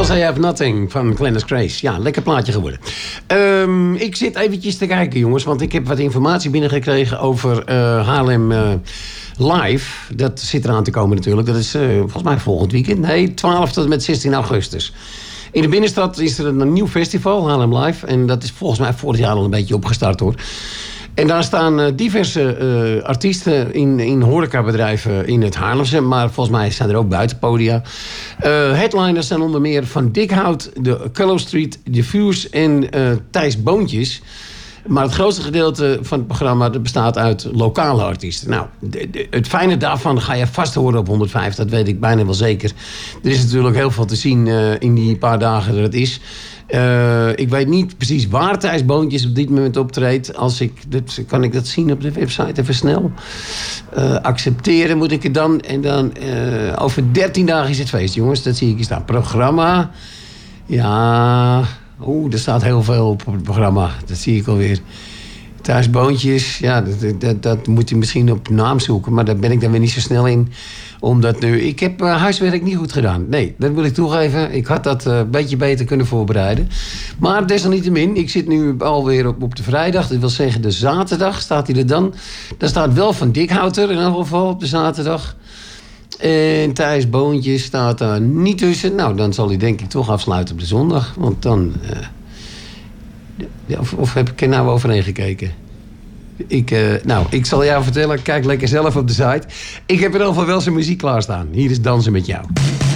was I Have Nothing van Glennis Grace. Ja, lekker plaatje geworden. Ik zit eventjes te kijken, jongens. Want ik heb wat informatie binnengekregen over Haarlem Live. Dat zit eraan te komen natuurlijk. Dat is volgens mij volgend weekend. Nee, 12 tot en met 16 augustus. In de binnenstad is er een nieuw festival, Haarlem Live. En dat is volgens mij vorig jaar al een beetje opgestart, hoor. En daar staan diverse artiesten in horecabedrijven in het Haarlemse. Maar volgens mij zijn er ook buitenpodia. Headliners zijn onder meer Van Dikhout, de Cullow Street, The Fuse en Thijs Boontjes. Maar het grootste gedeelte van het programma bestaat uit lokale artiesten. Nou, het fijne daarvan ga je vast horen op 105. Dat weet ik bijna wel zeker. Er is natuurlijk heel veel te zien in die paar dagen dat het is. Ik weet niet precies waar Thijs Boontjes op dit moment optreedt. Kan ik dat zien op de website even snel? Accepteren moet ik het dan. En dan over 13 dagen is het feest, jongens. Dat zie ik hier staan. Programma. Ja... er staat heel veel op het programma. Dat zie ik alweer. Thijs Boontjes, ja, dat moet je misschien op naam zoeken. Maar daar ben ik dan weer niet zo snel in. Omdat nu... Ik heb huiswerk niet goed gedaan. Nee, dat wil ik toegeven. Ik had dat een beetje beter kunnen voorbereiden. Maar desalniettemin, ik zit nu alweer op de vrijdag. Dat wil zeggen, de zaterdag staat hij er dan. Daar staat wel Van Dikhouter in elk geval op de zaterdag. En Thijs Boontjes staat daar niet tussen. Nou, dan zal hij denk ik toch afsluiten op de zondag. Want dan... Of heb ik er nou overheen gekeken? Ik zal jou vertellen. Kijk lekker zelf op de site. Ik heb in ieder geval wel zijn muziek klaarstaan. Hier is Dansen met jou.